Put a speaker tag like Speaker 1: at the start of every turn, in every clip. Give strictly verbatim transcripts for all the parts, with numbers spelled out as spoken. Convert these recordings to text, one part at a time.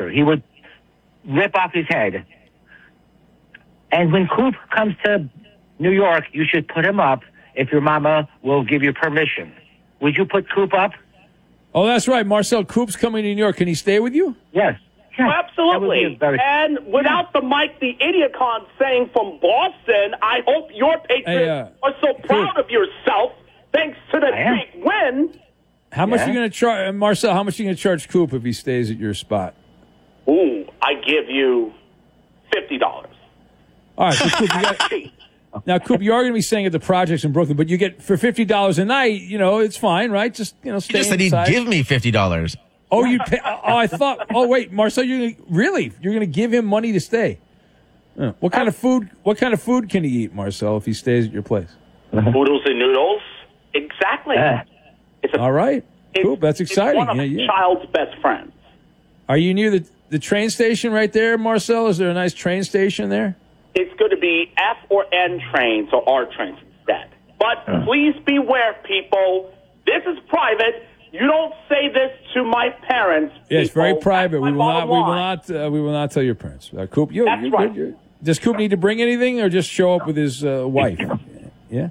Speaker 1: boxer. He would rip off his head. And when Coop comes to New York, you should put him up if your mama will give you permission. Would you put Coop up?
Speaker 2: Oh, that's right. Marcel, Coop's coming to New York. Can he stay with you?
Speaker 1: Yes. yes.
Speaker 3: Oh, absolutely.
Speaker 1: Very...
Speaker 3: And without the Mike the Idiocon saying from Boston, I hope your Patriots
Speaker 2: hey, uh,
Speaker 3: are so proud
Speaker 2: Coop.
Speaker 3: of yourself thanks to the big win.
Speaker 2: How much
Speaker 1: yeah.
Speaker 2: are you going to charge, Marcel, how much are you going to charge Coop if he stays at your spot?
Speaker 3: Ooh, I give you fifty dollars.
Speaker 2: All right, so Coop, you got, now, Coop, you are going to be staying at the projects in Brooklyn, but you get for fifty dollars a night, you know, it's fine, right? Just, you know, stay
Speaker 4: He just said he'd
Speaker 2: inside.
Speaker 4: give me fifty dollars.
Speaker 2: Oh, you pay, oh, I thought, oh, wait, Marcel, you're gonna, really? You're going to give him money to stay? Uh, what kind of food, what kind of food can he eat, Marcel, if he stays at your place?
Speaker 3: Oodles and noodles? Exactly.
Speaker 1: Uh,
Speaker 3: It's a,
Speaker 2: All right. Cool, that's exciting.
Speaker 3: It's one of
Speaker 2: yeah, yeah.
Speaker 3: a child's best friends.
Speaker 2: Are you near the, the train station right there, Marcel? Is there a nice train station there?
Speaker 3: It's going to be F or N trains or R trains instead. But uh. please beware, people. This is private. You don't say this to my parents.
Speaker 2: Yes,
Speaker 3: people.
Speaker 2: very private.
Speaker 3: That's
Speaker 2: We will not. We will
Speaker 3: line.
Speaker 2: not. Uh, we will not tell your parents. Uh, Coop, you.
Speaker 3: That's
Speaker 2: you're,
Speaker 3: right.
Speaker 2: You're, does Coop need to bring anything, or just show up with his uh, wife? Yeah.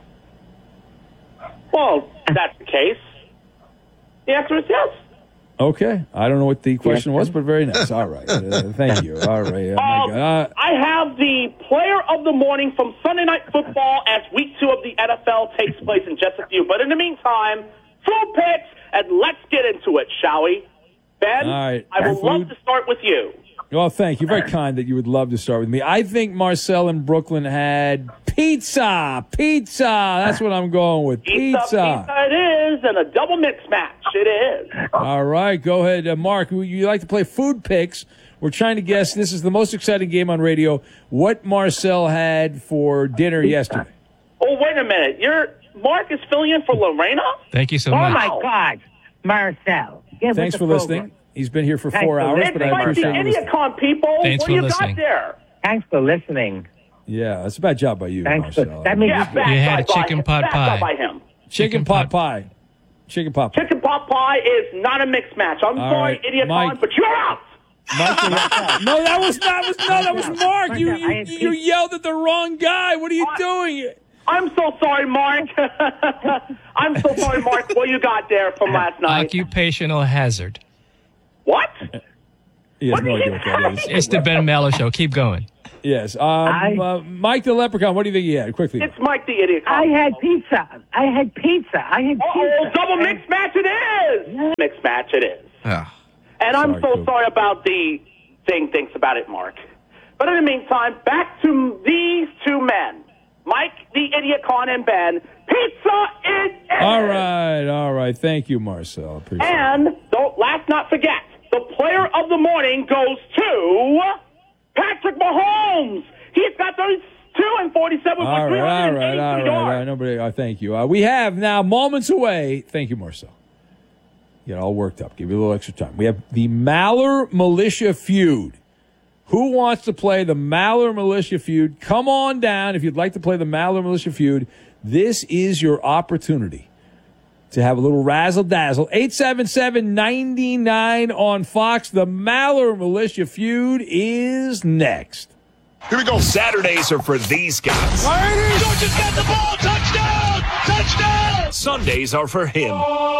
Speaker 3: Well, if that's the case. The answer is yes.
Speaker 2: Okay. I don't know what the question was, but very nice. All right. Uh, thank you. All right. Oh, my
Speaker 3: Um,
Speaker 2: God. Uh,
Speaker 3: I have the player of the morning from Sunday Night Football as week two of the N F L takes place in just a few. But in the meantime, food picks, and let's get into it, shall we? Ben,
Speaker 2: All right.
Speaker 3: I would
Speaker 2: Food.
Speaker 3: love to start with you.
Speaker 2: Well, thank you. Very kind that you would love to start with me. I think Marcel in Brooklyn had pizza. Pizza. That's what I'm going with.
Speaker 3: Pizza,
Speaker 2: Pizza.
Speaker 3: pizza it is, and a double mix match it is.
Speaker 2: All right. Go ahead, uh, Mark. You like to play food picks. We're trying to guess. This is the most exciting game on radio. What Marcel had for dinner yesterday.
Speaker 3: Oh, wait a minute. You're Mark is filling in for Lorena?
Speaker 5: Thank you so
Speaker 1: oh,
Speaker 5: much.
Speaker 1: my God. Marcel. Get
Speaker 2: Thanks
Speaker 1: with
Speaker 2: for
Speaker 1: the
Speaker 2: listening.
Speaker 1: program.
Speaker 2: He's been here for
Speaker 1: Thanks
Speaker 2: four
Speaker 1: for
Speaker 2: hours,
Speaker 3: It's
Speaker 2: but I
Speaker 3: like the
Speaker 2: appreciate it.
Speaker 3: Idiocon, people.
Speaker 5: Thanks
Speaker 3: what
Speaker 5: for
Speaker 3: do you
Speaker 5: listening.
Speaker 3: got there?
Speaker 1: Thanks for listening.
Speaker 2: Yeah, that's a bad job by you,
Speaker 1: Thanks for,
Speaker 2: Marcel.
Speaker 1: that means
Speaker 3: Yeah, back
Speaker 5: You had a
Speaker 3: by
Speaker 5: chicken
Speaker 3: him.
Speaker 5: pot
Speaker 3: Back
Speaker 5: pie.
Speaker 3: by him.
Speaker 2: Chicken
Speaker 5: Chicken
Speaker 2: pot
Speaker 5: pot-
Speaker 2: pie. Chicken pot pie.
Speaker 3: Chicken pot pie is not a mixed match. I'm
Speaker 2: All
Speaker 3: sorry,
Speaker 2: right,
Speaker 3: Idiocon,
Speaker 2: Mike.
Speaker 3: but you're out.
Speaker 2: Mark, no, that was not. Was, no, that was Mark. You, you
Speaker 1: Marcel, I-
Speaker 2: you yelled at the wrong guy. What are you doing?
Speaker 3: I'm so sorry, Mark. I'm so sorry, Mark. What you got there from last night?
Speaker 5: Occupational hazard.
Speaker 3: What?
Speaker 2: He has
Speaker 3: What
Speaker 2: no
Speaker 3: did
Speaker 2: idea
Speaker 3: you
Speaker 2: what that is.
Speaker 3: say?
Speaker 5: It's the Ben Mallow Show. Keep going.
Speaker 2: Yes. Um,
Speaker 1: I-
Speaker 2: uh, Mike the Leprechaun, what do you think he had? Quickly.
Speaker 3: It's Mike the Idiocon.
Speaker 1: I had pizza. I had pizza. I had
Speaker 3: Oh,
Speaker 1: pizza.
Speaker 3: double mixed match it is. Mixed match it is.
Speaker 4: Ah.
Speaker 3: And I'm
Speaker 2: Sorry,
Speaker 3: so
Speaker 2: Coop.
Speaker 3: sorry about the saying things about it, Mark. But in the meantime, back to these two men, Mike the Idiocon and Ben. Pizza it is.
Speaker 2: All right. All right. Thank you, Marcel. Appreciate it.
Speaker 3: And don't last not forget, the player of the morning goes to Patrick Mahomes. He's got thirty-two and forty-seven
Speaker 2: All
Speaker 3: for
Speaker 2: right. All right. All
Speaker 3: three hundred eighty-two
Speaker 2: right. All
Speaker 3: yards.
Speaker 2: right. Nobody. Uh, thank you. Uh, we have now moments away. Thank you, Marcel. Get all worked up. Give you a little extra time. We have the Maller Militia feud. Who wants to play the Maller Militia feud? Come on down if you'd like to play the Maller Militia feud. This is your opportunity to have a little razzle-dazzle. eight seven seven, nine nine on Fox. The Maller Militia feud is next.
Speaker 6: Here we go. Saturdays are for these guys.
Speaker 7: Georgia's got the ball. Touchdown! Touchdown!
Speaker 6: Sundays are for him.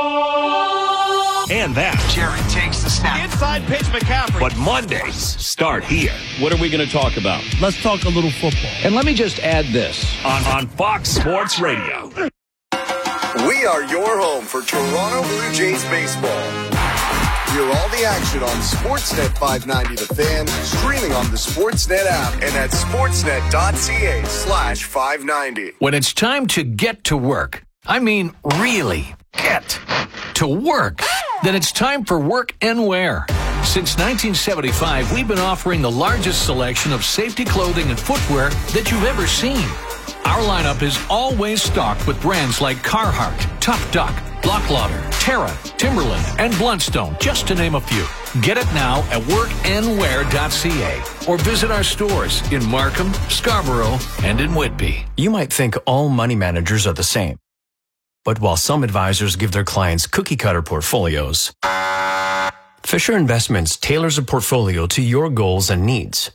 Speaker 6: And that.
Speaker 7: Jared takes the snap. Inside pitch, McCaffrey.
Speaker 6: But Mondays start here.
Speaker 8: What are we going to talk about?
Speaker 9: Let's talk a little football.
Speaker 8: And let me just add this.
Speaker 6: On, on Fox Sports Radio.
Speaker 10: We are your home for Toronto Blue Jays baseball. Hear all the action on Sportsnet five ninety The Fan, streaming on the Sportsnet app and at sportsnet.ca slash 590.
Speaker 11: When it's time to get to work, I mean really get to work, then it's time for Work and Wear. Since nineteen seventy-five, we've been offering the largest selection of safety clothing and footwear that you've ever seen. Our lineup is always stocked with brands like Carhartt, Tough Duck, Block Lauder, Terra, Timberland, and Bluntstone, just to name a few. Get it now at work and wear dot c a or visit our stores in Markham, Scarborough, and in Whitby.
Speaker 12: You might think all money managers are the same. But while some advisors give their clients cookie-cutter portfolios, Fisher Investments tailors a portfolio to your goals and needs.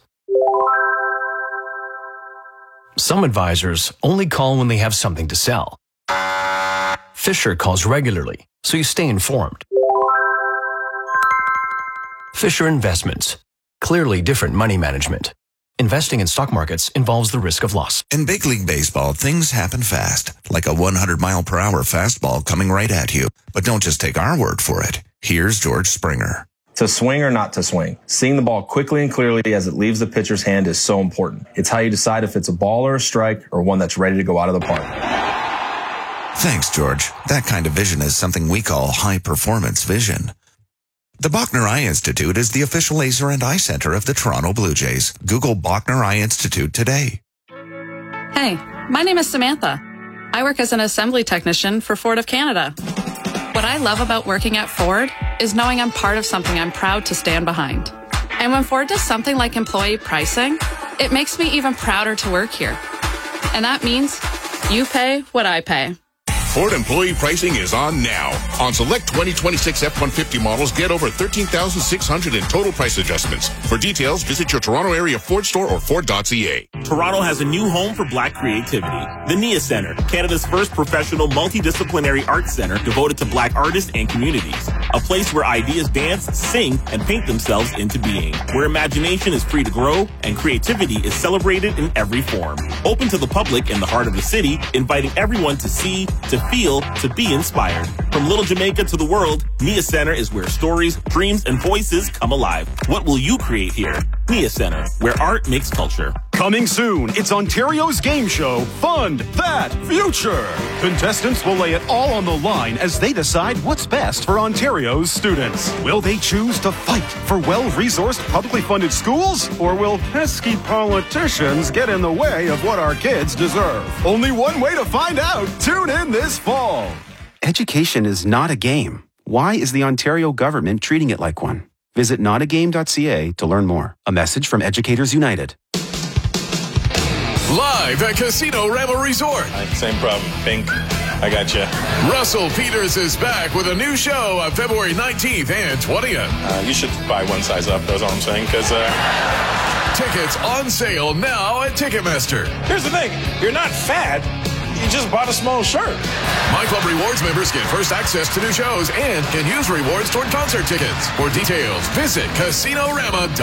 Speaker 12: Some advisors only call when they have something to sell. Fisher calls regularly, so you stay informed. Fisher Investments. Clearly different money management. Investing in stock markets involves the risk of loss.
Speaker 4: In Big League Baseball, things happen fast, like a one hundred mile per hour fastball coming right at you. But don't just take our word for it. Here's George Springer.
Speaker 9: To swing or not to swing, seeing the ball quickly and clearly as it leaves the pitcher's hand is so important. It's how you decide if it's a ball or a strike or one that's ready to go out of the park.
Speaker 4: Thanks, George. That kind of vision is something we call high-performance vision. The Bachner Eye Institute is the official laser and eye center of the Toronto Blue Jays. Google Bachner Eye Institute today.
Speaker 13: Hey, my name is Samantha. I work as an assembly technician for Ford of Canada. What I love about working at Ford is knowing I'm part of something I'm proud to stand behind. And when Ford does something like employee pricing, it makes me even prouder to work here. And that means you pay what I pay.
Speaker 14: Ford employee pricing is on now. On select twenty twenty-six F one fifty models, get over thirteen thousand six hundred in total price adjustments. For details, visit your Toronto area Ford store or Ford dot C A.
Speaker 15: Toronto has a new home for black creativity. The Nia Center, Canada's first professional multidisciplinary arts center devoted to black artists and communities. A place where ideas dance, sing, and paint themselves into being. Where imagination is free to grow and creativity is celebrated in every form. Open to the public in the heart of the city, inviting everyone to see, to feel, to be inspired. From Little Jamaica to the world, Nia Center is where stories, dreams, and voices come alive. What will you create here? Nia Center, where art makes culture.
Speaker 16: Coming soon, it's Ontario's game show, Fund That Future. Contestants will lay it all on the line as they decide what's best for Ontario's students. Will they choose to fight for well-resourced, publicly funded schools? Or will pesky politicians get in the way of what our kids deserve? Only one way to find out. Tune in this fall.
Speaker 17: Education is not a game. Why is the Ontario government treating it like one? Visit not a game dot c a to learn more. A message from Educators United.
Speaker 18: Live at Casino Rebel Resort.
Speaker 19: Same problem. Pink. I got you.
Speaker 18: Russell Peters is back with a new show on February nineteenth and twentieth.
Speaker 19: Uh, you should buy one size up, that's all I'm saying, because... Uh...
Speaker 18: Tickets on sale now at Ticketmaster.
Speaker 19: Here's the thing. You're not fat. You just bought a small shirt.
Speaker 18: My Club Rewards members get first access to new shows and can use rewards toward concert tickets. For details, visit Casino Rama dot com.